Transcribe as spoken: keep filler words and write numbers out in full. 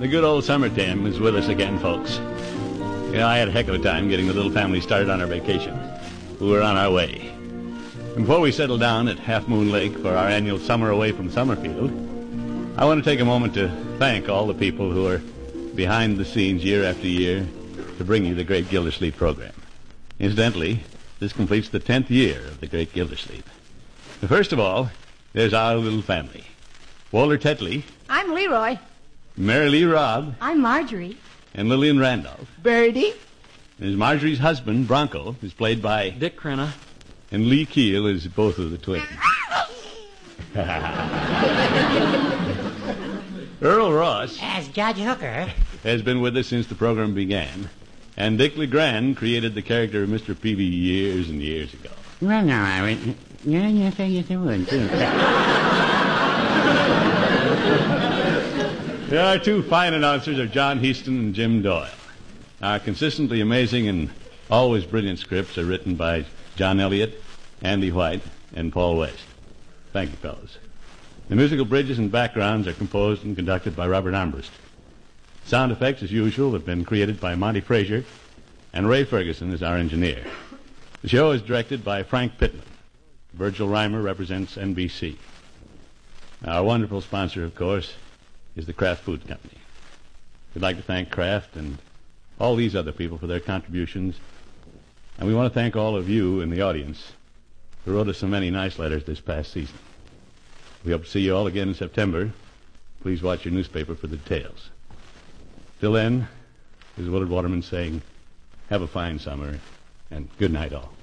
The good old summertime is with us again, folks. You know, I had a heck of a time getting the little family started on our vacation. We were on our way. And before we settled down at Half Moon Lake for our annual summer away from Summerfield, I want to take a moment to thank all the people who are behind the scenes year after year to bring you the Great Gildersleeve program. Incidentally, this completes the tenth year of the Great Gildersleeve. First of all, there's our little family. Walter Tetley. I'm Leroy. Mary Lee Robb. I'm Marjorie. And Lillian Randolph. Birdie. There's Marjorie's husband, Bronco, is played by Dick Crenna. And Lee Keel is both of the twins. Earl Ross, as Judge Hooker, has been with us since the program began. And Dick LeGrand created the character of Mister Peavy years and years ago. Well, no, I would. Yeah, yes, I guess I would, too. Our two fine announcers are John Heaston and Jim Doyle. Our consistently amazing and always brilliant scripts are written by John Elliott, Andy White, and Paul West. Thank you, fellows. The musical bridges and backgrounds are composed and conducted by Robert Armbrust. Sound effects, as usual, have been created by Monty Frazier, and Ray Ferguson is our engineer. The show is directed by Frank Pittman. Virgil Reimer represents N B C. Our wonderful sponsor, of course, is the Kraft Food Company. We'd like to thank Kraft and all these other people for their contributions, and we want to thank all of you in the audience who wrote us so many nice letters this past season. We hope to see you all again in September. Please watch your newspaper for the details. Till then, this is Willard Waterman saying, have a fine summer, and good night all.